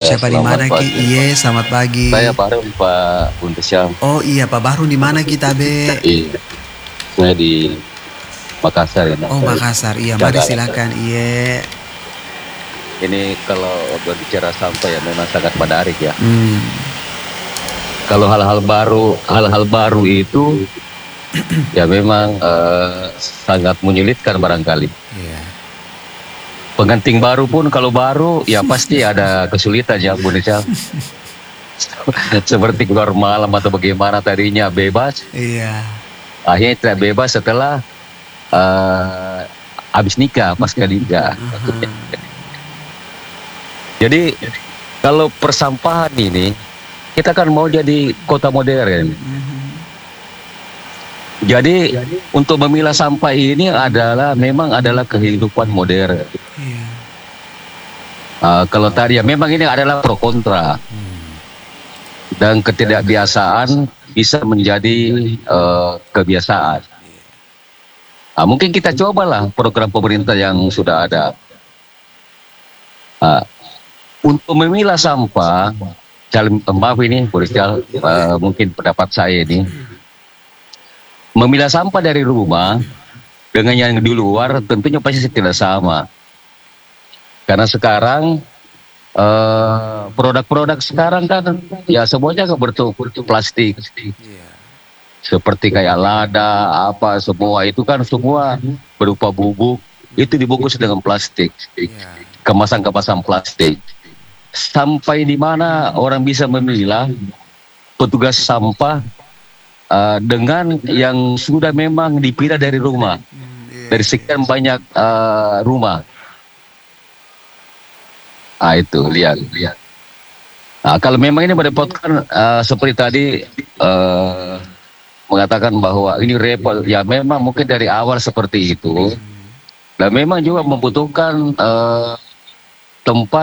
Ya, siapa di selamat mana Ki? pagi, Pak. Iya, selamat Saya pagi. Baru, Pak Buntesyam. Oh iya, Pak Bahru di mana kita, Be? Iya, saya di Makassar ini. Oh Makassar, iya mari Jakarta. silakan. Iya. Ini kalau berbicara sampah ya memang sangat menarik ya. Hmm, Kalau hal-hal baru itu ya memang sangat menyulitkan barangkali. iya. Pengantin baru pun kalau baru ya pasti ada kesulitan ya Buntesyam. Seperti keluar malam atau bagaimana tadinya bebas, Iya. akhirnya tidak bebas setelah eh, habis nikah, pasca nikah. Aha. Jadi kalau persampahan ini, kita kan mau jadi kota modern. Mhm. Jadi untuk memilah sampah ini memang adalah kehidupan modern. Iya. Kalau tadi ya memang ini adalah pro kontra dan ketidakbiasaan bisa menjadi kebiasaan. Mungkin kita cobalah program pemerintah yang sudah ada. Ah, untuk memilah sampah, maaf ini, Bu Rizal, mungkin pendapat saya ini, memilah sampah dari rumah dengan yang di luar tentunya pasti tidak sama. Karena sekarang produk-produk sekarang kan ya semuanya berbentuk plastik, Iya. seperti kayak lada, apa semua itu kan semua berupa bubuk, itu dibungkus dengan plastik, Iya. kemasan-kemasan plastik. Sampai di mana orang bisa memilah petugas sampah dengan yang sudah memang dipilih dari rumah, Iya, dari iya. sekian banyak rumah. Itu lihat. Kalau memang ini mendapatkan seperti tadi mengatakan bahwa ini repot, ya memang mungkin dari awal seperti itu. Dan memang juga membutuhkan tempat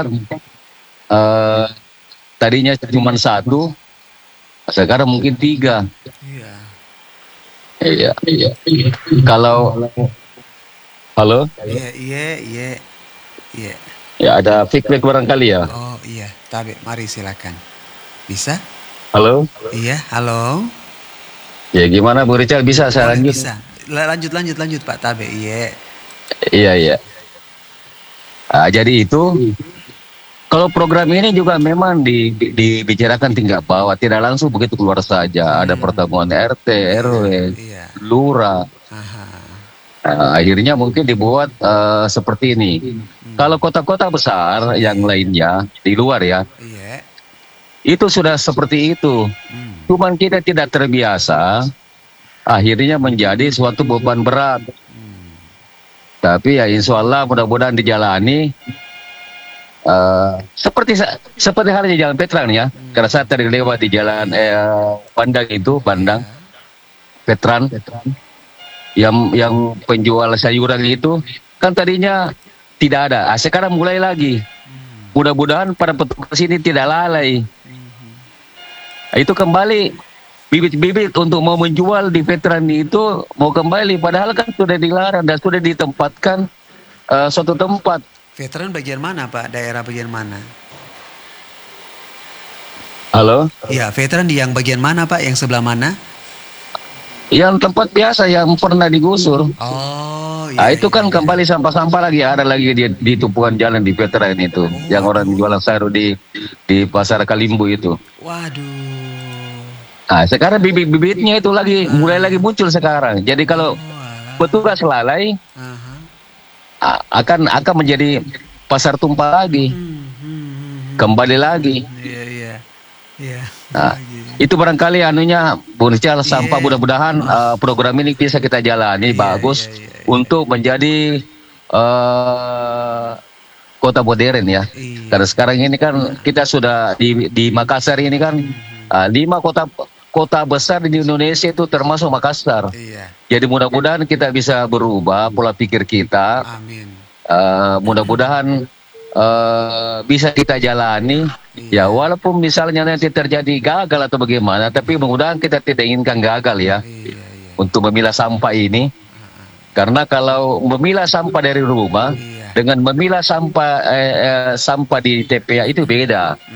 tadinya cuma satu, sekarang mungkin 3. Iya. Iya. Kalau halo, Iya, iya, iya. Iya. ya ada feedback barangkali ya. Oh iya, Tabe, mari silakan. Bisa? Halo, Iya, halo. ya gimana Bu Richard, bisa saya Boleh lanjut? bisa. Lanjut Pak Tabe. Iya. Iya. Jadi itu kalau program ini juga memang dibicarakan tingkat bawah, tidak langsung begitu keluar saja. Ada pertemuan RT, RW, Iya. lurah. Aha. Akhirnya mungkin dibuat seperti ini. Kalau kota-kota besar yang lainnya di luar ya, Iya. itu sudah seperti itu. Cuman kita tidak terbiasa, akhirnya menjadi suatu beban berat. Tapi ya insya Allah mudah-mudahan dijalani. Seperti halnya Jalan Veteran ya, karena saya tadi lewat di jalan Bandang Veteran, yang penjual sayuran itu kan tadinya tidak ada, sekarang mulai lagi. Mudah-mudahan para petugas ini tidak lalai. Itu kembali bibit-bibit untuk mau menjual di Veteran itu mau kembali, padahal kan sudah dilarang dan sudah ditempatkan suatu tempat. Veteran bagian mana Pak? Daerah bagian mana? Halo? Iya, veteran di yang bagian mana Pak? Yang sebelah mana? Yang tempat biasa yang pernah digusur. Oh iya. Itu kan kembali sampah-sampah lagi, ada lagi di tumpukan jalan di Veteran itu, yang orang jualan sayur di Pasar Kalimbu itu. Waduh. Sekarang bibit-bibitnya itu mulai lagi muncul sekarang. Jadi kalau petugas lalai, akan menjadi pasar tumpah lagi, kembali lagi. Iya. Itu barangkali anunya Bu Rizal, sampah, mudah-mudahan program ini bisa kita jalani bagus untuk menjadi kota modern ya. Karena sekarang ini kan kita sudah di Makassar ini kan 5 kota besar di Indonesia itu termasuk Makassar. Jadi mudah-mudahan kita bisa berubah pola pikir kita. Amin. Mudah-mudahan bisa kita jalani. Ya walaupun misalnya nanti terjadi gagal atau bagaimana, tapi mudah-mudahan kita tidak inginkan gagal ya untuk memilah sampah ini. Karena kalau memilah sampah dari rumah dengan memilah sampah di TPA itu beda.